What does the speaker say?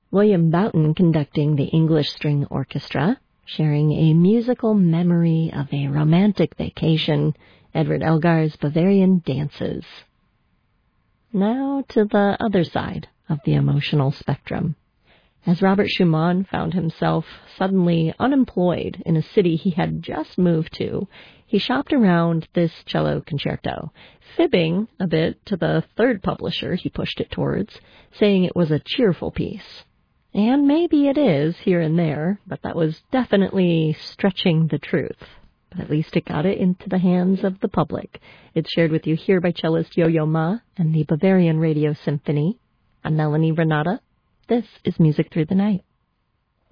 William Boughton conducting the English String Orchestra, sharing a musical memory of a romantic vacation, Edward Elgar's Bavarian Dances. Now to the other side of the emotional spectrum. As Robert Schumann found himself suddenly unemployed in a city he had just moved to, he shopped around this cello concerto, fibbing a bit to the third publisher he pushed it towards, saying it was a cheerful piece. And maybe it is here and there, but that was definitely stretching the truth. But at least it got it into the hands of the public. It's shared with you here by cellist Yo-Yo Ma and the Bavarian Radio Symphony. I'm Melanie Renata. This is Music Through the Night.